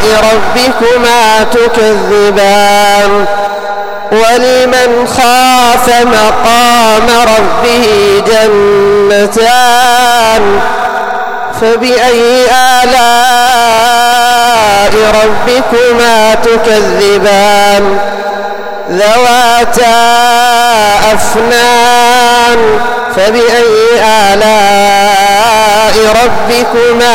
ربكما تكذبان ولمن خاف مقام ربه جنتان فبأي آلاء ربكما تكذبان ذواتا أفنان فبأي آلاء ربكما